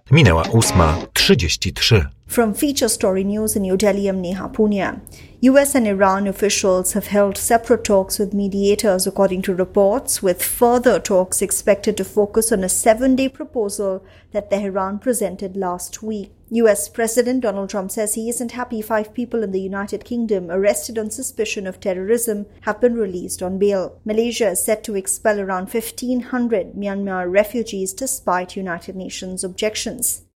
Minęła 8:33. From Feature Story News in New Delhi, I'm Neha Punia. US and Iran officials have held separate talks with mediators, according to reports, with further talks expected to focus on a 7-day proposal that Tehran presented last week. US President Donald Trump says he isn't happy 5 people in the United Kingdom arrested on suspicion of terrorism have been released on bail. Malaysia is set to expel around 1,500 Myanmar refugees despite United Nations objections.